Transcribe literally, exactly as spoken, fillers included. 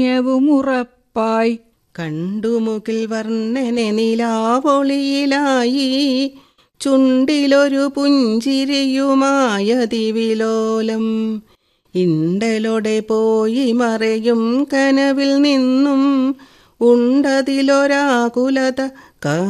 കാരുണ്യവും ഉറപ്പായി. കണ്ടുമുകിൽ വർണ്ണനെ നിലാവൊളിയിലായി, ചുണ്ടിലൊരു പുഞ്ചിരിയുമായതിവിലോലം. ഇണ്ടലോടെ പോയി മറയും കനവിൽ നിന്നും ഉണ്ടതിലൊരാകുലത.